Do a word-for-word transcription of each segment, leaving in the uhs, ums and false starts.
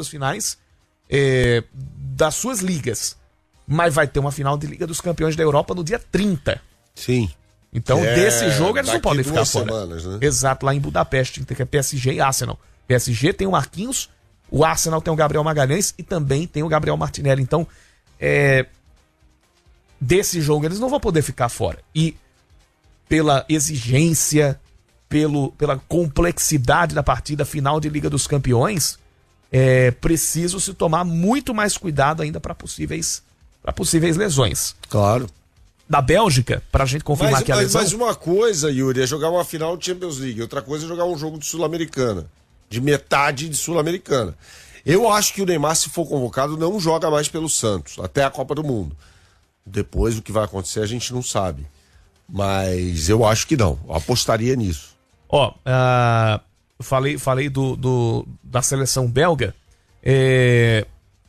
das finais é, das suas ligas. Mas vai ter uma final de Liga dos Campeões da Europa no dia trinta. Sim. Então, é, desse jogo, eles não podem ficar fora. Semanas, né? Exato, lá em Budapeste, que é P S G e Arsenal. P S G tem o Marquinhos, o Arsenal tem o Gabriel Magalhães e também tem o Gabriel Martinelli. Então, é, desse jogo, eles não vão poder ficar fora. E pela exigência, pelo, pela complexidade da partida final de Liga dos Campeões, é preciso se tomar muito mais cuidado ainda para possíveis, para possíveis lesões. Claro. Da Bélgica, pra gente confirmar mas, que a mas, lesão... Mas uma coisa, Yuri, é jogar uma final de Champions League. Outra coisa é jogar um jogo de Sul-Americana. De metade de Sul-Americana. Eu acho que o Neymar, se for convocado, não joga mais pelo Santos. Até a Copa do Mundo. Depois, o que vai acontecer, a gente não sabe. Mas eu acho que não. Eu apostaria nisso. Ó, uh, falei, falei do, do, da seleção belga. É...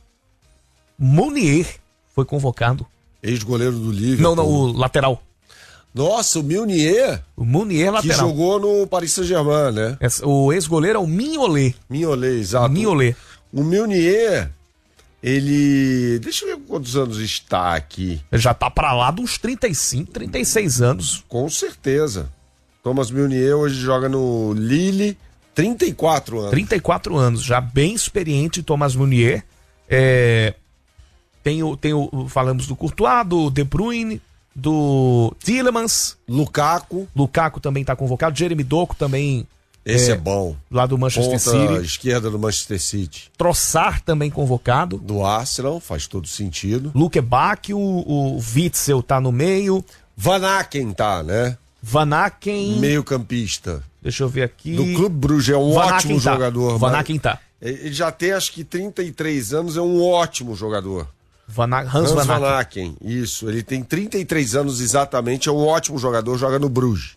Mounier foi convocado. Ex-goleiro do Liverpool. Não, não, o lateral. Nossa, o Mounier. O Mounier lateral. Que jogou no Paris Saint-Germain, né? O ex-goleiro é o Mignolet. Mignolet, exato. Mignolet. O Mounier, ele... Deixa eu ver quantos anos está aqui. Ele já tá pra lá dos trinta e cinco, trinta e seis anos. Com certeza. Thomas Mounier hoje joga no Lille, trinta e quatro anos. trinta e quatro anos, já bem experiente, Thomas Mounier. É... Tem o, tem o, falamos do Courtois, do De Bruyne, do Tielemans. Lukaku. Lukaku também está convocado. Jeremy Doku também. Esse é, é bom. Lá do Manchester Ponta City. Esquerda do Manchester City. Trossard também convocado. Do Arsenal, faz todo sentido. Luke Bach, o, o Witzel tá no meio. Van Aken tá, né? Van Aken. Meio campista. Deixa eu ver aqui. Do Clube Bruges, é um Van ótimo Aken tá. jogador. Van Aken tá. Ele já tem acho que trinta e três anos, é um ótimo jogador. Van Aken, Hans, Hans Van Van Aken. Aken, isso. Ele tem trinta e três anos exatamente, é um ótimo jogador, joga no Bruges.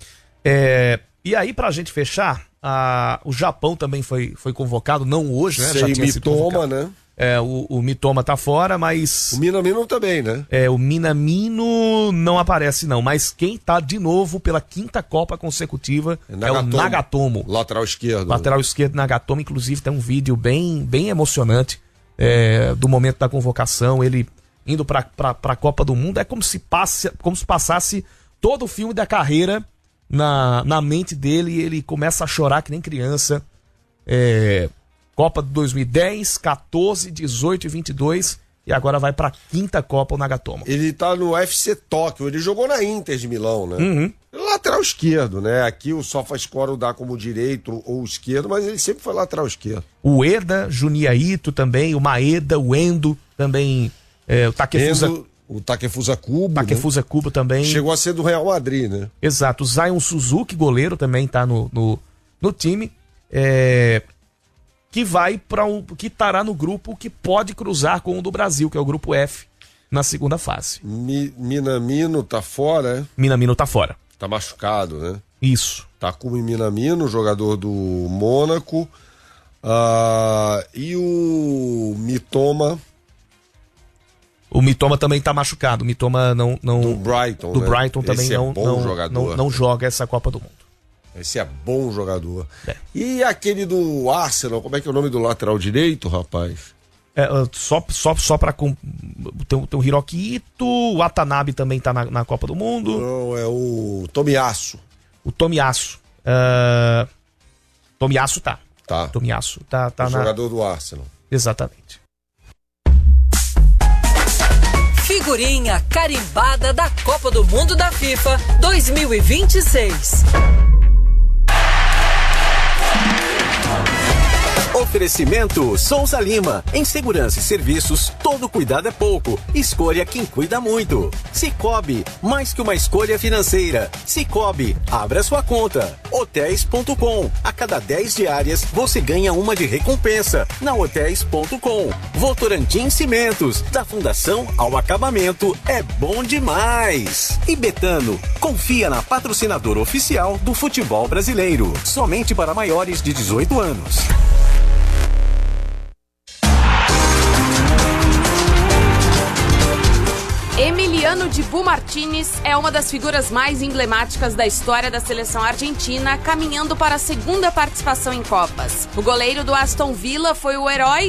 É, e aí, pra gente fechar, a, o Japão também foi, foi convocado, não hoje, né? Sem Já tinha Mitoma, né? É, o, o Mitoma tá fora, mas... O Minamino também, né? É, o Minamino não aparece não, mas quem tá de novo pela quinta Copa consecutiva é, é o Nagatomo. Lateral esquerdo. Lateral esquerdo, Nagatomo, inclusive tem um vídeo bem, bem emocionante é, do momento da convocação, ele indo pra, pra, pra Copa do Mundo, é como se, passe, como se passasse todo o filme da carreira na, na mente dele e ele começa a chorar que nem criança. É... Copa de dois mil e dez, quatorze, dezoito e vinte e dois e agora vai pra quinta Copa o Nagatomo. Ele tá no F C Tóquio, ele jogou na Inter de Milão, né? Uhum. Lateral esquerdo, né? Aqui o SofaScore dá como direito ou esquerdo, mas ele sempre foi lateral esquerdo. O Eda, Junya Ito também, o Maeda, o Endo também, é, o Takefusa... Endo, o Takefusa Kubo, Takefusa né? Kubo também. Chegou a ser do Real Madrid, né? Exato, o Zion Suzuki, goleiro, também tá no, no, no time. É... que vai para um, que estará no grupo que pode cruzar com o do Brasil, que é o grupo F, na segunda fase. Mi, Minamino tá fora, é? Minamino tá fora. Tá machucado, né? Isso. Takumi Minamino, jogador do Mônaco. Uh, e o Mitoma. O Mitoma também tá machucado. O Mitoma não. não do Brighton. Do né? Brighton também Esse não, é bom não, jogador. não, não joga essa Copa do Mundo. Esse é bom jogador. É. E aquele do Arsenal, como é que é o nome do lateral direito, rapaz? É, só, só, só pra. Com, tem, tem o Hiroki Ito, o Watanabe também tá na, na Copa do Mundo. Não, é o Tomiyasu. O Tomiyasu. Uh, Tomiyasu tá. Tá. Tomiyasu tá, tá o na... jogador do Arsenal. Exatamente. Figurinha carimbada da Copa do Mundo da FIFA dois mil e vinte e seis. Oferecimento Souza Lima. Em segurança e serviços, todo cuidado é pouco. Escolha quem cuida muito. Sicoob, mais que uma escolha financeira. Sicoob, abra sua conta. Hotéis ponto com. A cada dez diárias, você ganha uma de recompensa. Na Hotéis ponto com. Votorantim Cimentos. Da fundação ao acabamento, é bom demais. E Betano, confia na patrocinadora oficial do futebol brasileiro. Somente para maiores de dezoito anos. Emiliano Dibu Martínez é uma das figuras mais emblemáticas da história da seleção argentina, caminhando para a segunda participação em Copas. O goleiro do Aston Villa foi o herói